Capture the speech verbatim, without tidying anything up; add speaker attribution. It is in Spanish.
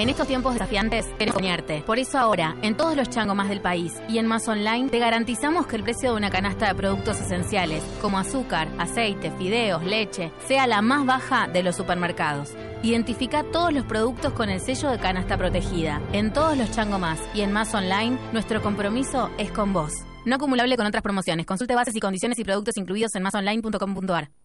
Speaker 1: En estos tiempos desafiantes, queremos acompañarte. Por eso ahora, en todos los Chango Más del país y en Más Online, te garantizamos que el precio de una canasta de productos esenciales, como azúcar, aceite, fideos, leche, sea la más baja de los supermercados. Identifica todos los productos con el sello de canasta protegida. En todos los Chango Más y en Más Online, nuestro compromiso es con vos. No acumulable con otras promociones. Consulte bases y condiciones y productos incluidos en más online punto com punto a r.